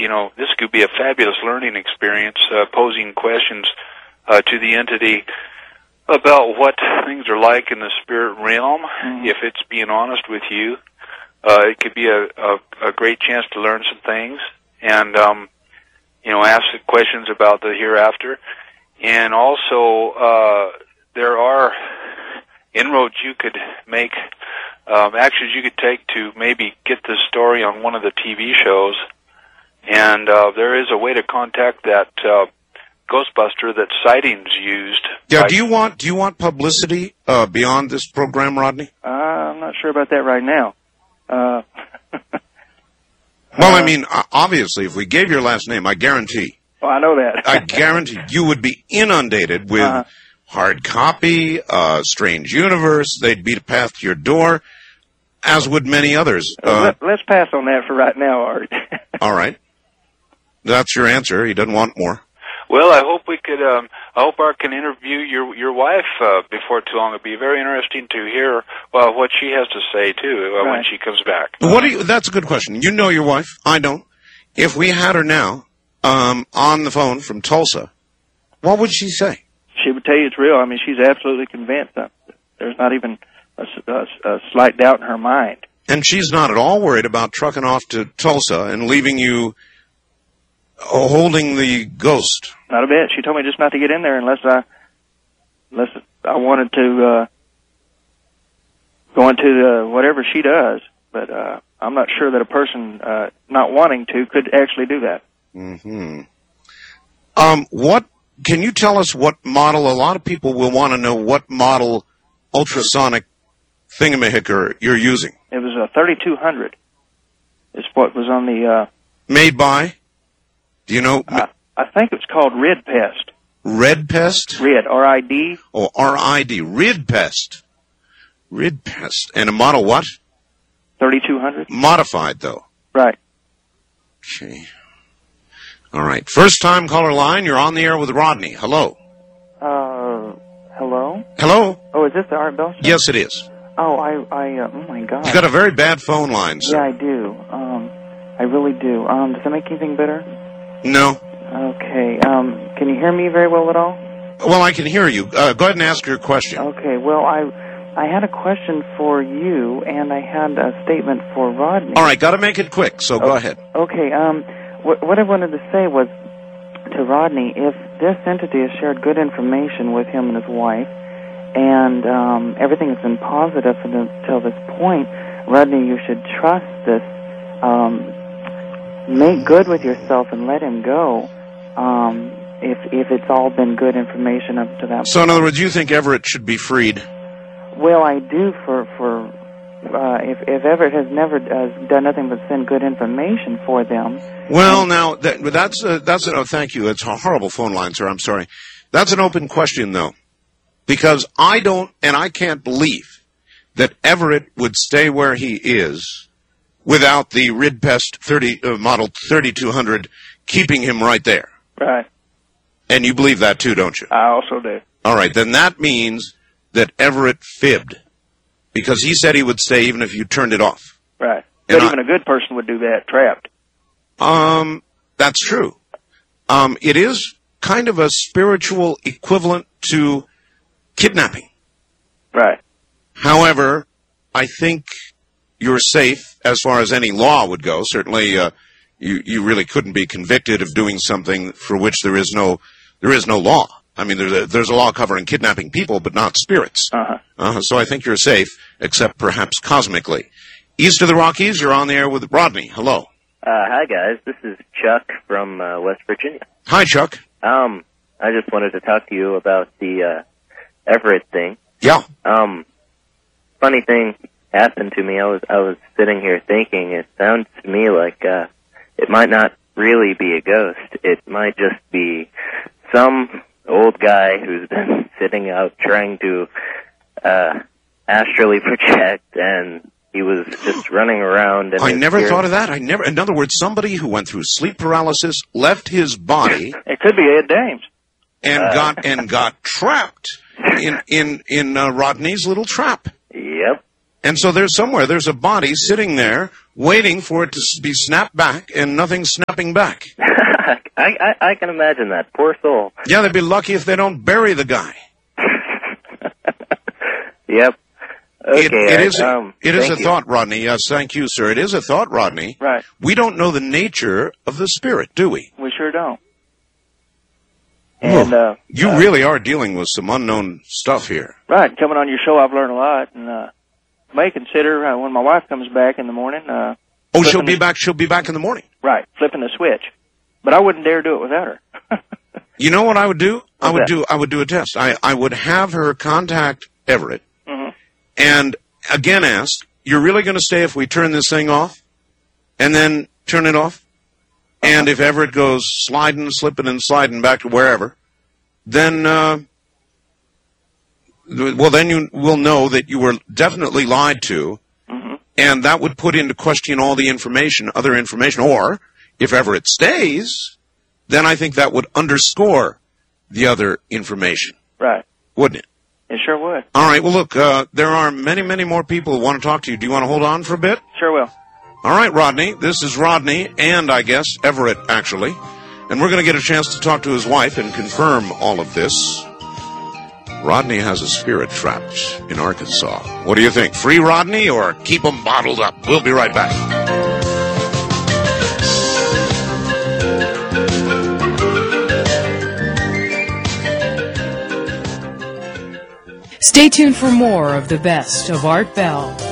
this could be a fabulous learning experience, posing questions to the entity about what things are like in the spirit realm, if it's being honest with you. It could be a great chance to learn some things and, ask questions about the hereafter. And also, there are inroads you could make, actions you could take to maybe get this story on one of the TV shows. And there is a way to contact that Ghostbuster that Sightings used. Yeah, do you want publicity beyond this program, Rodney? I'm not sure about that right now. Well, I mean, obviously, if we gave your last name, I guarantee. Well, I know that. I guarantee you would be inundated with hard copy, Strange Universe. They'd beat a path to your door, as would many others. Let's pass on that for right now, Art. All right. That's your answer. He doesn't want more. Well, I hope we could. I hope Art can interview your wife before too long. It'd be very interesting to hear what she has to say too when she comes back. That's a good question. You know your wife. I don't. If we had her now on the phone from Tulsa, what would she say? She would tell you it's real. I mean, she's absolutely convinced. There's not even a slight doubt in her mind. And she's not at all worried about trucking off to Tulsa and leaving you holding the ghost. Not a bit. She told me just not to get in there unless I wanted to go into whatever she does. But I'm not sure that a person not wanting to could actually do that. Mm-hmm. What can you tell us? What model? A lot of people will want to know what model ultrasonic thingamahicker you're using. It was a 3200. Is what was on the. Made by? Do you know? I think it's called Rid Pest. Red Pest? Rid, R-I-D. Oh, R-I-D. Rid Pest. Rid Pest. And a model what? 3200. Modified, though. Right. Okay. All right. First time caller line. You're on the air with Rodney. Hello. Hello? Hello? Oh, is this the Art Bell show? Yes, it is. Oh, oh my God. You've got a very bad phone line, sir. Yeah, I do. I really do. Does that make anything better? No. Okay. Can you hear me very well at all? Well, I can hear you. Go ahead and ask your question. Okay. Well, I had a question for you, and I had a statement for Rodney. All right. Got to make it quick, so go ahead. Okay. What I wanted to say was to Rodney, if this entity has shared good information with him and his wife, and everything has been positive until this point, Rodney, you should trust this. Make good with yourself and let him go. If it's all been good information up to that point. So, in other words, you think Everett should be freed? Well, I do. If Everett has never done nothing but send good information for them. Well, now that's oh, thank you. It's a horrible phone line, sir. I'm sorry. That's an open question, though, because I can't believe that Everett would stay where he is without the Ridpest Model 3200 keeping him right there. Right. And you believe that too, don't you? I also do. All right, then that means that Everett fibbed, because he said he would stay even if you turned it off. Right. But even a good person would do that, trapped. That's true. It is kind of a spiritual equivalent to kidnapping. Right. However, I think you're safe as far as any law would go. Certainly, you really couldn't be convicted of doing something for which there is no law. I mean, there's a law covering kidnapping people, but not spirits. So I think you're safe, except perhaps cosmically. East of the Rockies, you're on the air with Rodney. Hello. Hi, guys. This is Chuck from West Virginia. Hi, Chuck. I just wanted to talk to you about the Everett thing. Yeah. Funny thing happened to me. I was sitting here thinking. It sounds to me like it might not really be a ghost. It might just be some old guy who's been sitting out trying to astrally project, and he was just running around. And I never thought of that. In other words, somebody who went through sleep paralysis, left his body. It could be Ed Dames. And got trapped in Rodney's little trap. Yep. And so there's a body sitting there waiting for it to be snapped back, and nothing's snapping back. I can imagine that. Poor soul. Yeah, they'd be lucky if they don't bury the guy. Yep. Okay. It is a you. thought, Rodney. Yes, thank you, sir. It is a thought, Rodney. Right. We don't know the nature of the spirit, do we? We sure don't. And you really are dealing with some unknown stuff here. Right. Coming on your show, I've learned a lot, and may consider when my wife comes back in the morning. She'll be back. She'll be back in the morning. Right. Flipping the switch, but I wouldn't dare do it without her. You know what I would do? I would that? do a test. I would have her contact Everett, Mm-hmm. and again ask, "You're really going to stay if we turn this thing off, and then turn it off?" And if Everett goes slipping and sliding back to wherever, then, then you will know that you were definitely lied to, Mm-hmm. and that would put into question all the information, other information. Or, if Everett stays, then I think that would underscore the other information. Right. Wouldn't it? It sure would. All right, well, look, there are many, many more people who want to talk to you. Do you want to hold on for a bit? Sure will. All right, Rodney. This is Rodney and, I guess, Everett, actually. And we're going to get a chance to talk to his wife and confirm all of this. Rodney has a spirit trapped in Arkansas. What do you think? Free Rodney or keep him bottled up? We'll be right back. Stay tuned for more of the best of Art Bell.